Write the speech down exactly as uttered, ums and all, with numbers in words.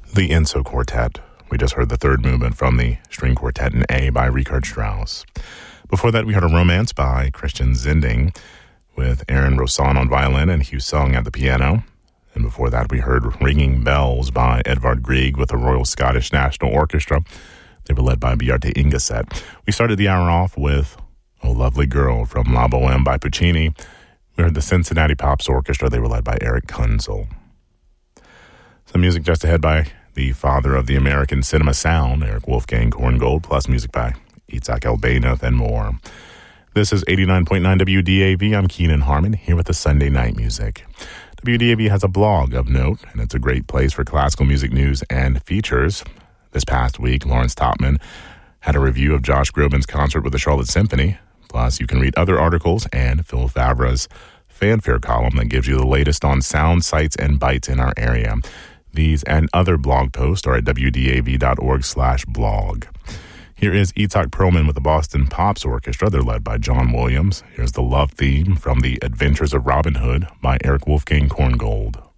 The Enso Quartet. We just heard the third movement from the String Quartet in A by Richard Strauss. Before that, we heard a romance by Christian Zinding with Aaron Rosan on violin and Hugh Sung at the piano. And before that, we heard Ringing Bells by Edvard Grieg with the Royal Scottish National Orchestra. They were led by Bjarte Ingeset. We started the hour off with Oh Lovely Girl from La Boheme by Puccini. We heard the Cincinnati Pops Orchestra. They were led by Eric Kunzel. Some music just ahead by the father of the American cinema sound, Eric Wolfgang Korngold, plus music by Itzhak Elbanoth and more. This is eighty-nine point nine W D A V. I'm Keenan Harmon, here with the Sunday night music. W D A V has a blog of note, and it's a great place for classical music news and features. This past week, Lawrence Topman had a review of Josh Groban's concert with the Charlotte Symphony. Plus, you can read other articles and Phil Favre's fanfare column that gives you the latest on sound, sights, and bites in our area. These and other blog posts are at W D A V dot org slash blog. Here is Itzhak Perlman with the Boston Pops Orchestra. They're led by John Williams. Here's the love theme from The Adventures of Robin Hood by Eric Wolfgang Korngold.